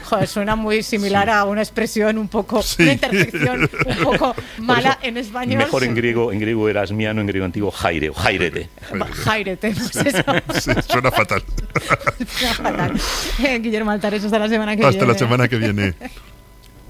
Joder, suena muy similar a una expresión un poco, una interjección un poco mala en español. Mejor en griego erasmiano, en griego antiguo, jairete. Jairete, pues eso. Sí, suena fatal. Suena fatal. Guillermo Altares, hasta la semana que viene. Hasta la semana que viene.